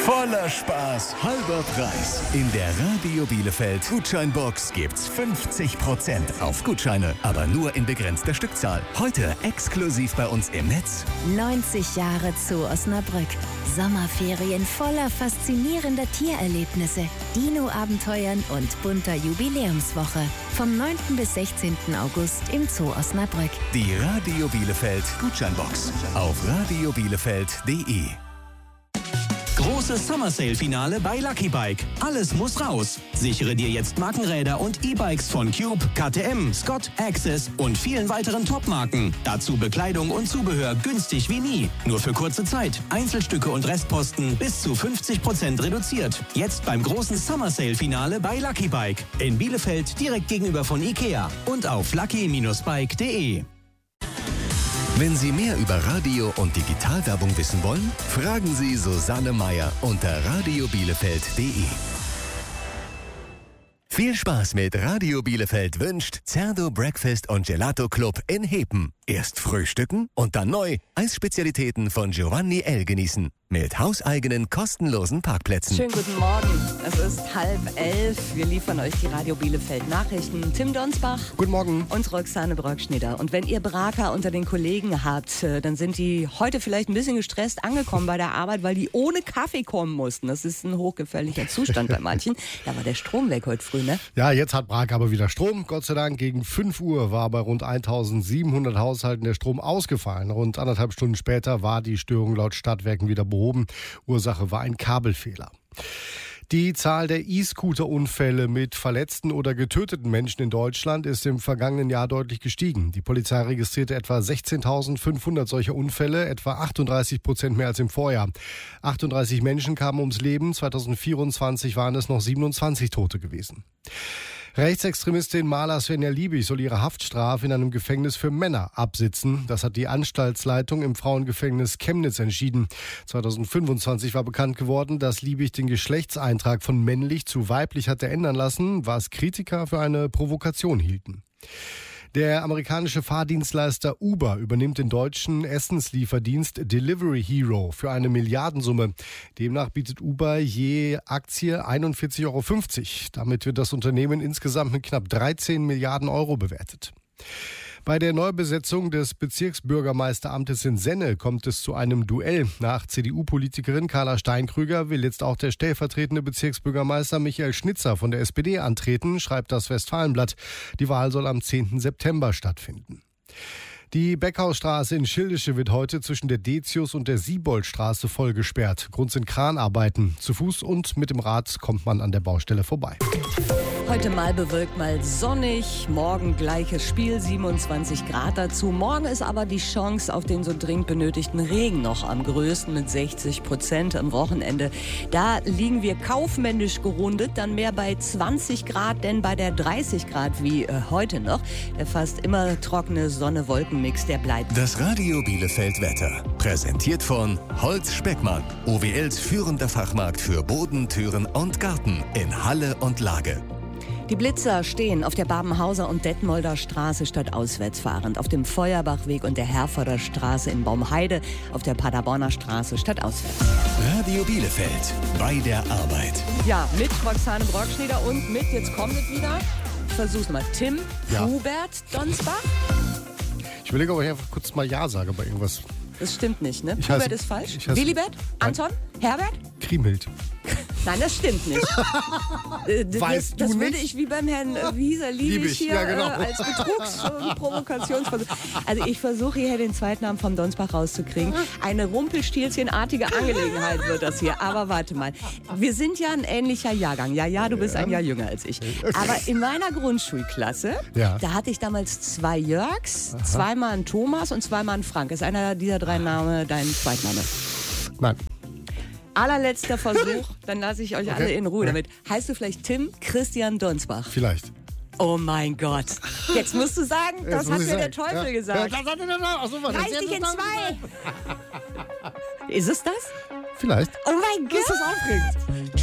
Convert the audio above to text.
Voller Spaß, halber Preis. In der Radio Bielefeld Gutscheinbox gibt's 50% auf Gutscheine, aber nur in begrenzter Stückzahl. Heute exklusiv bei uns im Netz. 90 Jahre Zoo Osnabrück. Sommerferien voller faszinierender Tiererlebnisse, Dino-Abenteuern und bunter Jubiläumswoche. Vom 9. bis 16. August im Zoo Osnabrück. Die Radio Bielefeld Gutscheinbox auf radiobielefeld.de. Großes Summer Sale Finale bei Lucky Bike. Alles muss raus. Sichere dir jetzt Markenräder und E-Bikes von Cube, KTM, Scott, Access und vielen weiteren Top-Marken. Dazu Bekleidung und Zubehör günstig wie nie. Nur für kurze Zeit. Einzelstücke und Restposten bis zu 50% reduziert. Jetzt beim großen Summer Sale Finale bei Lucky Bike. In Bielefeld direkt gegenüber von Ikea und auf lucky-bike.de. Wenn Sie mehr über Radio- und Digitalwerbung wissen wollen, fragen Sie Susanne Meier unter radiobielefeld.de. Viel Spaß mit Radio Bielefeld wünscht Zerdo Breakfast und Gelato Club in Hepen. Erst frühstücken und dann neu Eisspezialitäten von Giovanni L. genießen. Mit hauseigenen kostenlosen Parkplätzen. Schönen guten Morgen. Es ist 10:30. Wir liefern euch die Radio Bielefeld Nachrichten. Tim Donsbach. Guten Morgen. Und Roxane Brockschneider. Und wenn ihr Braker unter den Kollegen habt, dann sind die heute vielleicht ein bisschen gestresst angekommen bei der Arbeit, weil die ohne Kaffee kommen mussten. Das ist ein hochgefährlicher Zustand bei manchen. Da war der Strom weg heute früh, ne? Ja, jetzt hat Braker aber wieder Strom. Gott sei Dank, gegen 5 Uhr war bei rund 1700 Haushalten der Strom ausgefallen. Rund 1,5 Stunden später war die Störung laut Stadtwerken wieder behoben. Ursache war ein Kabelfehler. Die Zahl der E-Scooter-Unfälle mit verletzten oder getöteten Menschen in Deutschland ist im vergangenen Jahr deutlich gestiegen. Die Polizei registrierte etwa 16.500 solcher Unfälle, etwa 38% mehr als im Vorjahr. 38 Menschen kamen ums Leben, 2024 waren es noch 27 Tote gewesen. Rechtsextremistin Maler Svenja Liebig soll ihre Haftstrafe in einem Gefängnis für Männer absitzen. Das hat die Anstaltsleitung im Frauengefängnis Chemnitz entschieden. 2025 war bekannt geworden, dass Liebig den Geschlechtseintrag von männlich zu weiblich hatte ändern lassen, was Kritiker für eine Provokation hielten. Der amerikanische Fahrdienstleister Uber übernimmt den deutschen Essenslieferdienst Delivery Hero für eine Milliardensumme. Demnach bietet Uber je Aktie 41,50 Euro. Damit wird das Unternehmen insgesamt mit knapp 13 Milliarden Euro bewertet. Bei der Neubesetzung des Bezirksbürgermeisteramtes in Senne kommt es zu einem Duell. Nach CDU-Politikerin Carla Steinkrüger will jetzt auch der stellvertretende Bezirksbürgermeister Michael Schnitzer von der SPD antreten, schreibt das Westfalenblatt. Die Wahl soll am 10. September stattfinden. Die Beckhausstraße in Schildische wird heute zwischen der Decius und der Sieboldstraße voll gesperrt. Grund sind Kranarbeiten. Zu Fuß und mit dem Rad kommt man an der Baustelle vorbei. Heute mal bewölkt, mal sonnig. Morgen gleiches Spiel, 27 Grad dazu. Morgen ist aber die Chance auf den so dringend benötigten Regen noch am größten mit 60%. Am Wochenende, da liegen wir kaufmännisch gerundet dann mehr bei 20 Grad, denn bei der 30 Grad wie heute noch, der fast immer trockene Sonne-Wolken-Mix, der bleibt. Das Radio Bielefeld Wetter. Präsentiert von Holz Speckmann. OWLs führender Fachmarkt für Boden, Türen und Garten in Halle und Lage. Die Blitzer stehen auf der Babenhauser und Detmolder Straße stadtauswärts fahrend, auf dem Feuerbachweg und der Herforder Straße in Baumheide, auf der Paderborner Straße stadtauswärts. Radio Bielefeld, bei der Arbeit. Ja, mit Roxane Brockschneider und mit, jetzt kommt es wieder, ich versuch's mal, Tim Hubert Donsbach. Ich überlege, ob ich einfach kurz mal Ja sage bei irgendwas. Das stimmt nicht, ne? Ich Hubert heiße- ist falsch. ich heiße- Willibert? Anton? Herbert? Kriemhild. Nein, das stimmt nicht. Weißt das du würde nicht? ich wie beim Herrn wie hieß er, Liebig hier ja, genau. als Betrugs- und Provokationsversuch. Also ich versuche hier den Zweitnamen vom Donsbach rauszukriegen. Eine Rumpelstilzchenartige Angelegenheit wird das hier. Aber warte mal, wir sind ja ein ähnlicher Jahrgang. Ja, du bist ein Jahr jünger als ich. Aber in meiner Grundschulklasse, da hatte ich damals 2 Jörgs, zweimal einen Thomas und zweimal einen Frank. Ist einer dieser 3 Namen dein Zweitname? Nein. Allerletzter Versuch, dann lasse ich euch alle in Ruhe damit. Heißt du vielleicht Tim Christian Donsbach? Vielleicht. Oh mein Gott. Jetzt musst du sagen, das hat mir der Teufel gesagt. Reiß dich in 2. Ist es das? Vielleicht. Oh mein Gott. Das ist aufregend.